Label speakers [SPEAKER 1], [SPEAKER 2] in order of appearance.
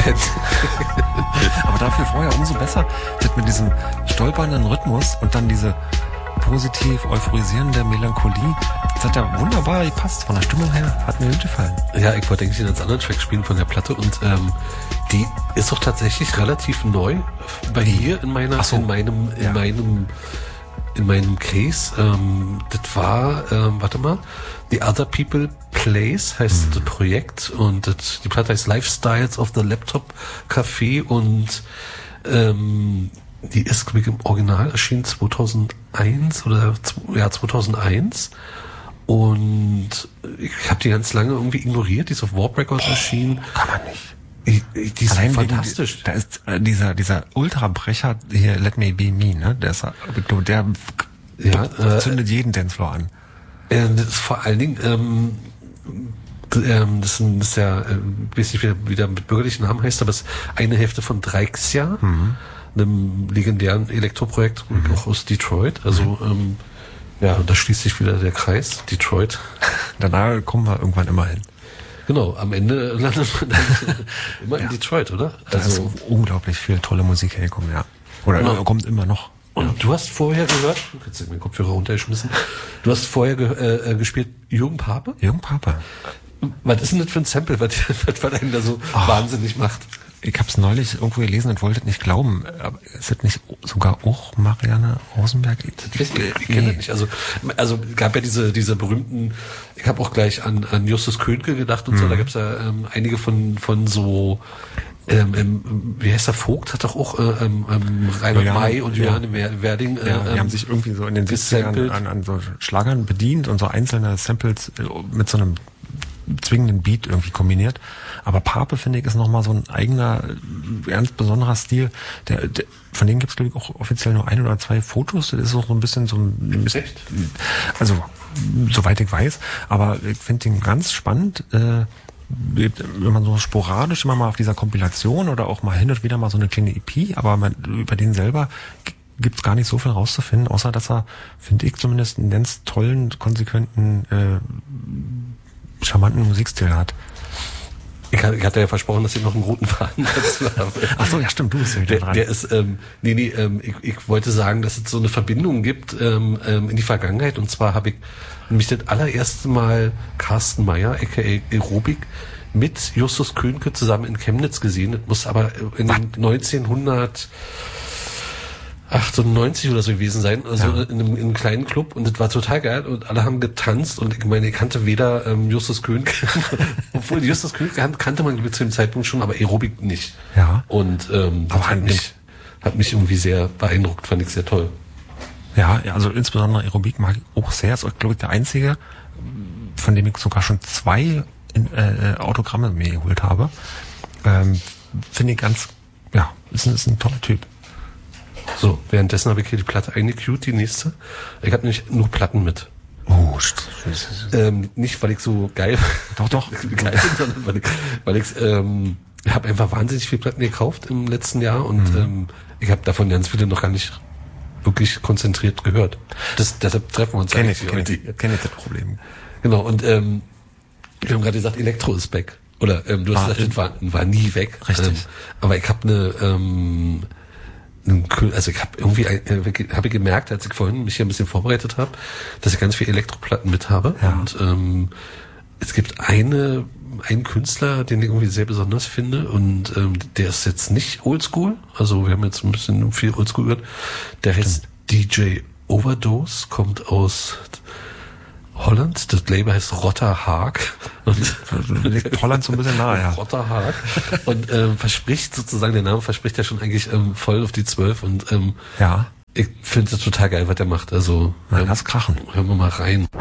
[SPEAKER 1] Aber dafür vorher umso besser. Das mit diesem stolpernden Rhythmus und dann diese positiv euphorisierende Melancholie. Das hat ja wunderbar gepasst. Von der Stimmung her hat mir gut gefallen.
[SPEAKER 2] Ja, ich wollte eigentlich einen ganz anderen Track spielen von der Platte und die ist doch tatsächlich relativ neu bei hier in meiner, in meinem Case. Das war, warte mal, The Other People Place heißt das Projekt und die Platte heißt Lifestyles of the Laptop Café und die ist, glaube ich, im Original erschienen 2001 oder 2001 und ich habe die ganz lange irgendwie ignoriert, die ist auf Warp Records erschienen.
[SPEAKER 1] Kann man nicht.
[SPEAKER 2] Die ist fantastisch.
[SPEAKER 1] Da ist dieser Ultrabrecher hier, Let Me Be Me, ne? Der zündet jeden Dancefloor an.
[SPEAKER 2] Das ist vor allen Dingen, das ist ja, ich weiß nicht, wie der mit bürgerlichen Namen heißt, aber es ist eine Hälfte von Dreixia, einem legendären Elektroprojekt, auch aus Detroit. Also, ja, da schließt sich wieder der Kreis, Detroit.
[SPEAKER 1] Danach kommen wir irgendwann immer hin.
[SPEAKER 2] Genau, am Ende landet man dann immer in Detroit, oder?
[SPEAKER 1] Da ist unglaublich viel tolle Musik hergekommen, ja. Oder kommt immer noch.
[SPEAKER 2] Und du hast vorher gehört, jetzt hab ich meinen Kopfhörer runtergeschmissen, du hast vorher gespielt Jürgen Pape?
[SPEAKER 1] Jürgen Pape.
[SPEAKER 2] Was ist denn das für ein Sample, was einen da so wahnsinnig macht?
[SPEAKER 1] Ich habe es neulich irgendwo gelesen und wollte nicht glauben. Aber ist das nicht sogar auch Marianne Rosenberg?
[SPEAKER 2] Ich kenne das nicht. Also gab ja diese berühmten, ich habe auch gleich an Justus Könke gedacht und so, da gab es ja einige von so wie heißt der, Vogt hat doch auch Reinhard May und Juliane Werding
[SPEAKER 1] die haben sich irgendwie so in den 70ern an so Schlagern bedient und so einzelne Samples mit so einem zwingenden Beat irgendwie kombiniert. Aber Pape, finde ich, ist nochmal so ein eigener, ganz besonderer Stil. Von dem gibt es, glaube ich, auch offiziell nur 1 oder 2 Fotos. Das ist auch so ein bisschen
[SPEAKER 2] Echt?
[SPEAKER 1] Also, soweit ich weiß. Aber ich finde den ganz spannend, wenn man so sporadisch immer mal auf dieser Kompilation oder auch mal hin und wieder mal so eine kleine EP, aber über den selber gibt's gar nicht so viel rauszufinden, außer dass er, finde ich zumindest, einen ganz tollen, konsequenten, charmanten Musikstil hat.
[SPEAKER 2] Ich hatte ja versprochen, dass ich noch einen roten Faden dazu habe.
[SPEAKER 1] Ach so, ja stimmt, du bist ja wieder dran.
[SPEAKER 2] Der ist, ich wollte sagen, dass es so eine Verbindung gibt in die Vergangenheit. Und zwar habe ich nämlich das allererste Mal Carsten Meyer, aka Aerobik, mit Justus Könke zusammen in Chemnitz gesehen. Das muss aber in den 1998 oder so gewesen sein, also in einem kleinen Club, und das war total geil und alle haben getanzt und ich meine, ich kannte weder Justus Könke, obwohl Justus Könke kannte man zu dem Zeitpunkt schon, aber Aerobik nicht.
[SPEAKER 1] Ja.
[SPEAKER 2] Und aber hat mich irgendwie sehr beeindruckt, fand ich sehr toll.
[SPEAKER 1] Ja, also insbesondere Aerobik mag ich auch sehr. Ist, glaube ich, der einzige, von dem ich sogar schon 2 Autogramme mir geholt habe. Finde ich ganz, ist ein toller Typ.
[SPEAKER 2] So, währenddessen habe ich hier die Platte eingecued, die nächste. Ich habe nämlich nur Platten mit.
[SPEAKER 1] Oh,
[SPEAKER 2] nicht, weil ich so geil
[SPEAKER 1] Doch.
[SPEAKER 2] geil bin, sondern weil ich habe einfach wahnsinnig viele Platten gekauft im letzten Jahr und ich habe davon ganz viele noch gar nicht wirklich konzentriert gehört. Deshalb treffen wir uns eigentlich heute.
[SPEAKER 1] Kenne ich das Problem.
[SPEAKER 2] Genau, und wir haben gerade gesagt, Elektro ist back. Oder du hast gesagt, das war nie weg.
[SPEAKER 1] Richtig.
[SPEAKER 2] Aber ich habe also ich habe irgendwie habe ich gemerkt, als ich vorhin mich hier ein bisschen vorbereitet habe, dass ich ganz viele Elektroplatten mit habe.
[SPEAKER 1] Ja.
[SPEAKER 2] Und es gibt einen Künstler, den ich irgendwie sehr besonders finde, und der ist jetzt nicht oldschool. Also wir haben jetzt ein bisschen viel oldschool gehört. Der heißt DJ Overdose, kommt aus Holland. Das Label heißt Rotter Haag.
[SPEAKER 1] Liegt Holland so ein bisschen nahe, ja.
[SPEAKER 2] Rotter Haag. Und verspricht sozusagen, der Name verspricht ja schon eigentlich voll auf die 12. Und ich finde es total geil, was der macht. Also
[SPEAKER 1] lass krachen.
[SPEAKER 2] Hören wir mal rein.